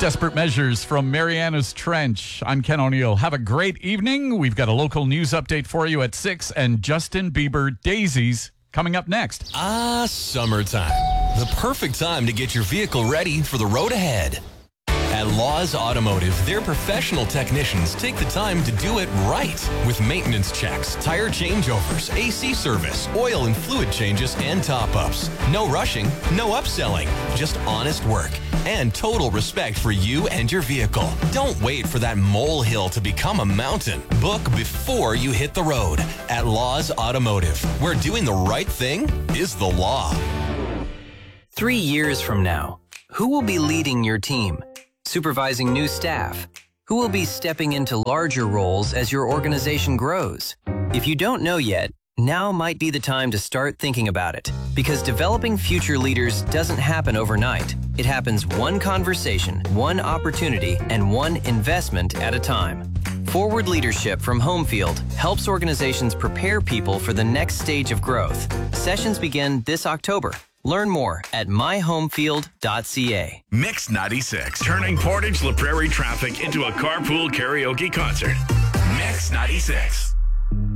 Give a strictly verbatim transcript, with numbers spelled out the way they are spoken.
Desperate Measures from Mariana's Trench. I'm Ken O'Neill. Have a great evening. We've got a local news update for you at six, and Justin Bieber Daisies coming up next. Ah, summertime. The perfect time to get your vehicle ready for the road ahead. At Laws Automotive, their professional technicians take the time to do it right with maintenance checks, tire changeovers, A C service, oil and fluid changes, and top-ups. No rushing, no upselling, just honest work and total respect for you and your vehicle. Don't wait for that molehill to become a mountain. Book before you hit the road at Laws Automotive, where doing the right thing is the law. Three years from now, who will be leading your team? Supervising new staff? Who will be stepping into larger roles as your organization grows? If you don't know yet, now might be the time to start thinking about it, because developing future leaders doesn't happen overnight. It happens one conversation, one opportunity, and one investment at a time. Forward Leadership from Homefield helps organizations prepare people for the next stage of growth. Sessions begin this October. Learn more at my homefield dot c a. Mix ninety-six, turning Portage La Prairie traffic into a carpool karaoke concert. Mix ninety-six.